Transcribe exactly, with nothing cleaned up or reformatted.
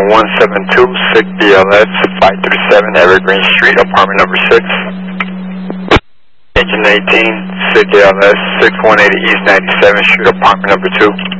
one seven two, six B L S, five three seven Evergreen Street, apartment number six. Engine eighteen, six B L S, six one eight East ninety-seventh Street, apartment number two.